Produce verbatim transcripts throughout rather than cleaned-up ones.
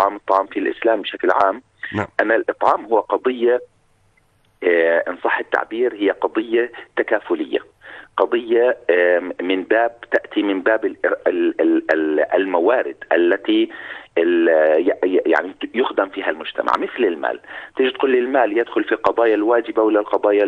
الإطعام الطعام في الإسلام بشكل عام. نعم. أن الإطعام هو قضية إن صح التعبير هي قضية تكافلية، قضية من باب تأتي من باب الموارد التي يعني يخدم فيها المجتمع، مثل المال. تيجي تقول لي المال يدخل في قضايا الواجبة ولا القضايا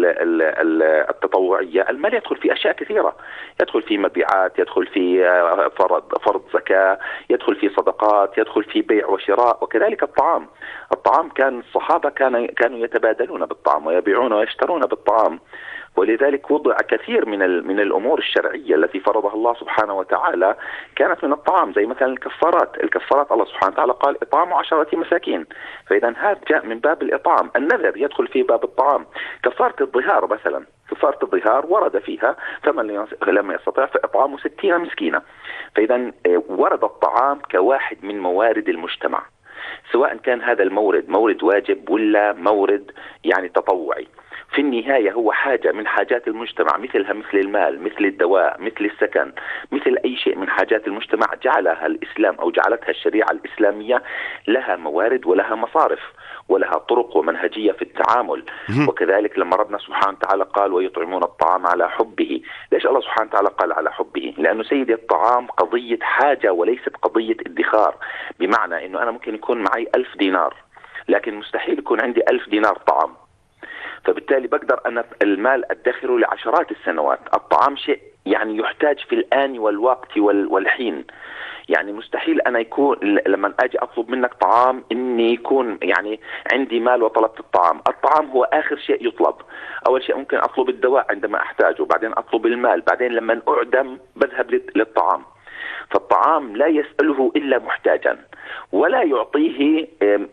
التطوعية؟ المال يدخل في أشياء كثيرة، يدخل في مبيعات، يدخل في فرض فرض زكاة، يدخل في صدقات، يدخل في بيع وشراء. وكذلك الطعام، الطعام كان الصحابة كان كانوا يتبادلون بالطعام ويبيعون ويشترون بالطعام، ولذلك وضع كثير من من الأمور الشرعية التي فرضها الله سبحانه وتعالى كانت من الطعام، زي مثلا الكفارات. الكفارات الله سبحانه وتعالى قال إطعام عشرة مساكين، فإذا هذا جاء من باب الإطعام. النذر يدخل في باب الطعام. كفارة الظهار مثلا، كفارة الظهار ورد فيها فمن لم يستطع فإطعام ستين مسكينة. فإذا ورد الطعام كواحد من موارد المجتمع، سواء كان هذا المورد مورد واجب ولا مورد يعني تطوعي. في النهاية هو حاجة من حاجات المجتمع، مثلها مثل المال، مثل الدواء، مثل السكن، مثل أي شيء من حاجات المجتمع جعلها الإسلام أو جعلتها الشريعة الإسلامية لها موارد ولها مصارف ولها طرق ومنهجية في التعامل. وكذلك لما ربنا سبحانه وتعالى قال ويطعمون الطعام على حبه، ليش الله سبحانه وتعالى قال على حبه؟ لأنه سيدي الطعام قضية حاجة وليست قضية ادخار. بمعنى أنه أنا ممكن يكون معي ألف دينار، لكن مستحيل يكون عندي ألف دينار طعام، فبالتالي بقدر أنا المال أدخره لعشرات السنوات. الطعام شيء يعني يحتاج في الآن والوقت والحين، يعني مستحيل أنا يكون لما أجي أطلب منك طعام إني يكون يعني عندي مال وطلبت الطعام. الطعام هو آخر شيء يطلب. أول شيء ممكن أطلب الدواء عندما أحتاجه، بعدين أطلب المال، بعدين لما أعدم بذهب للطعام. فالطعام لا يسأله إلا محتاجا، ولا يعطيه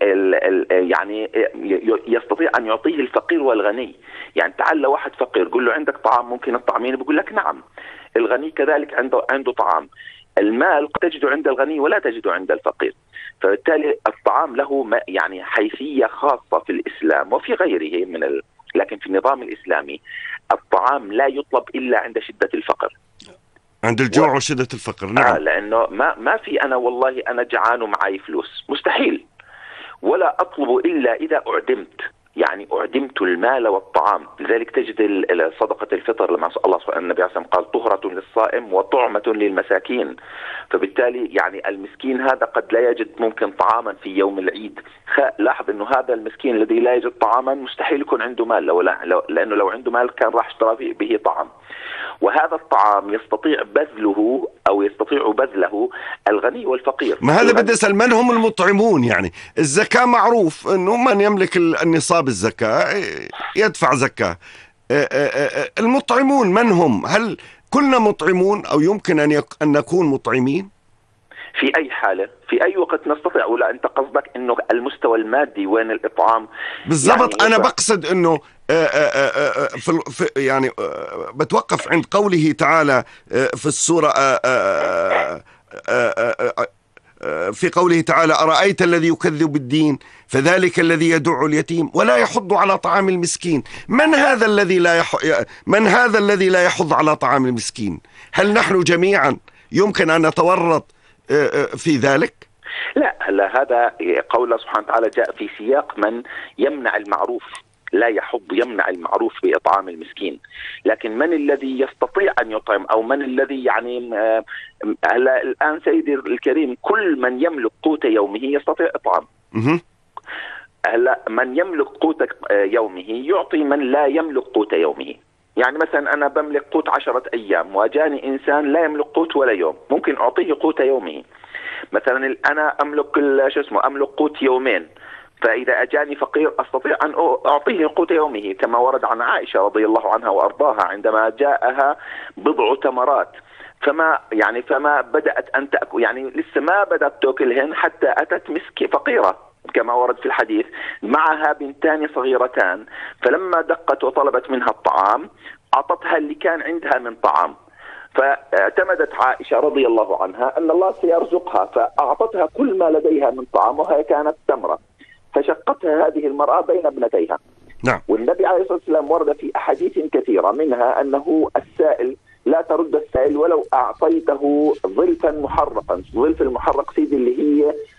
يعني يستطيع أن يعطيه الفقير والغني. يعني تعال لو واحد فقير قل له عندك طعام ممكن الطعمين، بيقول لك نعم. الغني كذلك عنده عنده طعام. المال تجده عند الغني ولا تجده عند الفقير. فبالتالي الطعام له يعني حيثية خاصة في الإسلام وفي غيره من ال... لكن في النظام الإسلامي الطعام لا يطلب إلا عند شدة الفقر، عند الجوع و... وشدة الفقر. نعم. آه لأنه ما ما في أنا والله أنا جعان ومعي فلوس، مستحيل. ولا أطلب إلا إذا أعدمت، يعني أعدمت المال والطعام. لذلك تجد صدقة الفطر لما الله سبحانه النبي عليه الصلاة والسلام قال طهرة للصائم وطعمة للمساكين. فبالتالي يعني المسكين هذا قد لا يجد ممكن طعاما في يوم العيد. لاحظ إنه هذا المسكين الذي لا يجد طعاما مستحيل يكون عنده مال، لو لو لأنه لو عنده مال كان راح اشترى به طعام. وهذا الطعام يستطيع بذله أو يستطيع بذله الغني والفقير. ما هذا بدي أسأل، من هم المطعمون؟ يعني الزكاة معروف أنه من يملك النصاب الزكاة يدفع زكاة. المطعمون من هم؟ هل كلنا مطعمون أو يمكن أن, يك... أن نكون مطعمين؟ في أي حالة في أي وقت نستطيع، ولا أنت قصدك أنه المستوى المادي وين الإطعام بالضبط؟ يعني أنا بقصد أنه في يعني بتوقف عند قوله تعالى في السورة في قوله تعالى أرأيت الذي يكذب بالدين فذلك الذي يدع اليتيم ولا يحض على طعام المسكين. من هذا الذي لا يح... من هذا الذي لا يحض على طعام المسكين؟ هل نحن جميعا يمكن أن نتورط في ذلك؟ لا، هلا هذا قول الله سبحانه وتعالى جاء في سياق من يمنع المعروف، لا يحض يمنع المعروف بإطعام المسكين. لكن من الذي يستطيع أن يطعم، أو من الذي يعني هلا الآن سيدي الكريم كل من يملك قوت يومه يستطيع إطعام. هلا من يملك قوت يومه يعطي من لا يملك قوت يومه. يعني مثلا أنا بملك قوت عشرة أيام وجاني إنسان لا يملك قوت ولا يوم، ممكن أعطيه قوت يومه. مثلا أنا أملك شو اسمه أملك قوت يومين، فإذا أجاني فقير أستطيع أن أعطيه قوت يومه، كما ورد عن عائشة رضي الله عنها وأرضاها عندما جاءها بضع تمرات فما يعني فما بدأت أن تأكل، يعني لسه ما بدأت تأكلهن حتى أتت مسكين فقيرة كما ورد في الحديث معها بنتان صغيرتان، فلما دقت وطلبت منها الطعام أعطتها اللي كان عندها من طعام، فاعتمدت عائشة رضي الله عنها أن الله سيرزقها، فأعطتها كل ما لديها من طعام وهي كانت تمرة، فشقتها هذه المرأة بين ابنتيها. نعم. والنبي عليه الصلاة والسلام ورد في أحاديث كثيرة منها أنه السائل لا ترد السائل ولو أعطيته ظلفا محرقا. ظلف المحرق سيدي اللي هي